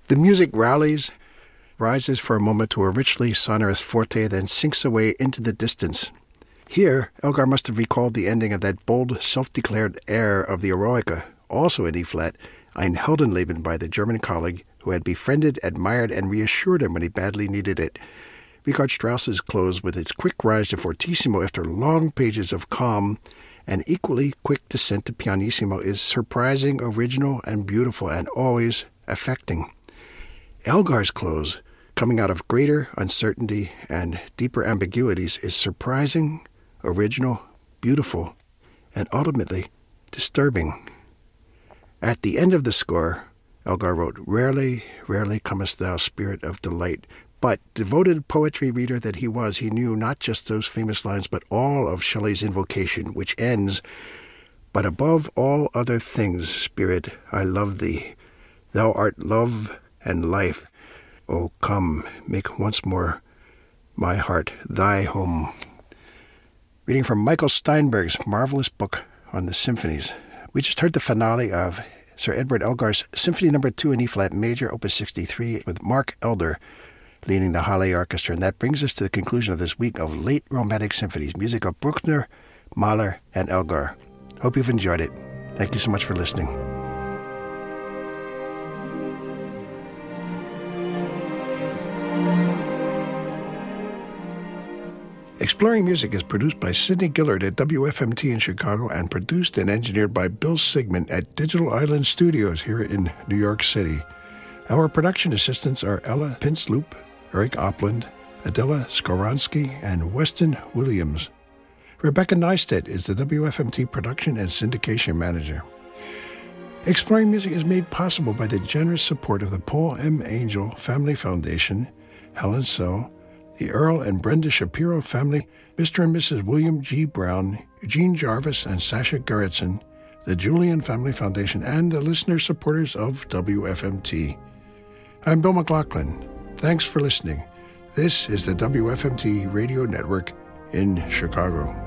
The music rallies, rises for a moment to a richly sonorous forte, then sinks away into the distance. Here, Elgar must have recalled the ending of that bold, self-declared air of the Eroica, also in E-flat, Ein Heldenleben by the German colleague who had befriended, admired, and reassured him when he badly needed it. Richard Strauss's close with its quick rise to fortissimo after long pages of calm and equally quick descent to pianissimo is surprising, original, and beautiful, and always affecting. Elgar's close, coming out of greater uncertainty and deeper ambiguities, is surprising, original, beautiful, and ultimately disturbing. At the end of the score, Elgar wrote, "Rarely, rarely comest thou, spirit of delight." But, devoted poetry reader that he was, he knew not just those famous lines, but all of Shelley's invocation, which ends, "But above all other things, spirit, I love thee. Thou art love and life. Oh, come, make once more my heart thy home." Reading from Michael Steinberg's marvelous book on the symphonies. We just heard the finale of Sir Edward Elgar's Symphony No. 2 in E-flat Major, Opus 63, with Mark Elder leading the Halle Orchestra. And that brings us to the conclusion of this week of late Romantic Symphonies, music of Bruckner, Mahler, and Elgar. Hope you've enjoyed it. Thank you so much for listening. Exploring Music is produced by Sidney Gillard at WFMT in Chicago and produced and engineered by Bill Sigmund at Digital Island Studios here in New York City. Our production assistants are Ella Pinsloop, Eric Opland, Adela Skoronsky, and Weston Williams. Rebecca Neistat is the WFMT production and syndication manager. Exploring Music is made possible by the generous support of the Paul M. Angel Family Foundation, Helen So, the Earl and Brenda Shapiro family, Mr. and Mrs. William G. Brown, Eugene Jarvis, and Sasha Gerritsen, the Julian Family Foundation, and the listener supporters of WFMT. I'm Bill McLaughlin. Thanks for listening. This is the WFMT Radio Network in Chicago.